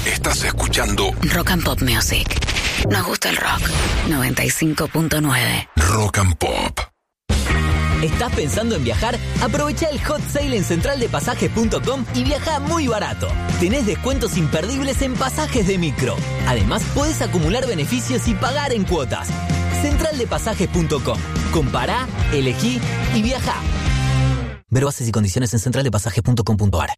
Estás escuchando Rock and Pop Music. Nos gusta el rock. 95.9. Rock and Pop. ¿Estás pensando en viajar? Aprovecha el hot sale en centraldepasajes.com y viaja muy barato. Tenés descuentos imperdibles en pasajes de micro. Además, podés acumular beneficios y pagar en cuotas. Centraldepasajes.com. Compará, elegí y viajá. Ver bases y condiciones en centraldepasajes.com.ar.